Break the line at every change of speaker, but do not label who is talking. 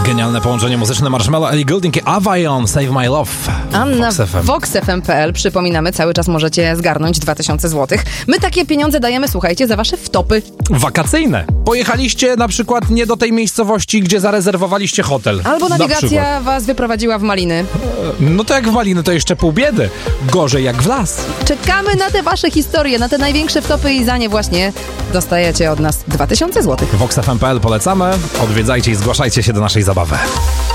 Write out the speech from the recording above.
Genialne połączenie muzyczne Marshmello, Ellie Goulding i Avion, Save My Love.
A na voxfm.pl, przypominamy, cały czas możecie zgarnąć 2000 zł. My takie pieniądze dajemy, słuchajcie, za wasze wtopy.
Wakacyjne. Pojechaliście na przykład nie do tej miejscowości, gdzie zarezerwowaliście hotel.
Albo nawigacja was wyprowadziła w maliny.
No to jak w maliny, to jeszcze pół biedy. Gorzej jak w las.
Czekamy na te wasze historie, na te największe wtopy i za nie właśnie dostajecie od nas 2000 zł.
voxfm.pl polecamy. Odwiedzajcie i zgłaszajcie się do naszej zabawy.